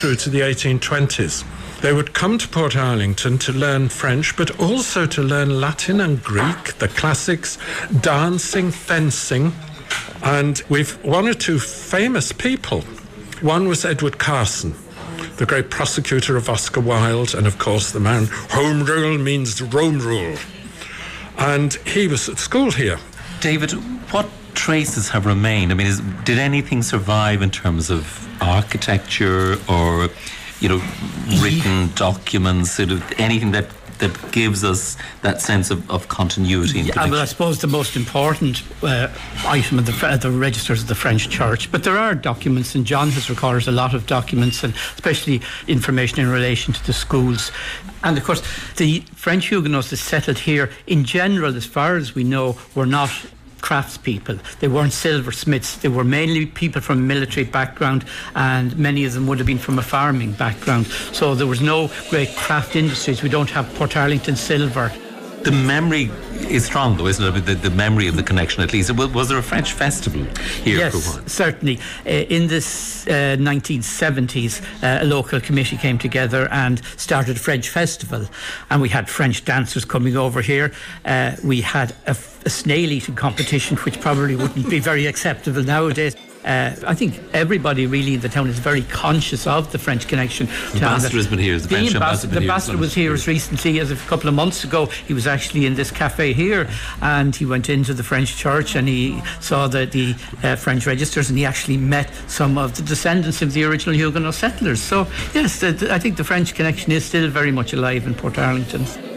through to the 1820s. They would come to Portarlington to learn French, but also to learn Latin and Greek, the classics, dancing, fencing. And we've one or two famous people. One was Edward Carson, the great prosecutor of Oscar Wilde, and of course the man, home rule means Rome rule. And he was at school here. David, what traces have remained? I mean, did anything survive in terms of architecture or, written documents, sort of anything that gives us that sense of continuity? I suppose the most important item of the registers of the French Church, but there are documents, and John has recorded a lot of documents, and especially information in relation to the schools. And of course, the French Huguenots that settled here, in general, as far as we know, were not craftspeople. They weren't silversmiths. They were mainly people from a military background, and many of them would have been from a farming background. So there was no great craft industries. We don't have Portarlington silver. The memory is strong, though, isn't it? The memory of the connection, at least. Was there a French festival here? Yes, certainly. In this 1970s, a local committee came together and started a French festival. And we had French dancers coming over here. We had a snail eating competition, which probably wouldn't be very acceptable nowadays. I think everybody really in the town is very conscious of the French connection. The ambassador has been here. The French ambassador the ambassador was here as recently as a couple of months ago. He was actually in this cafe here, and he went into the French church and he saw the French registers, and he actually met some of the descendants of the original Huguenot settlers. So yes, I think the French connection is still very much alive in Portarlington.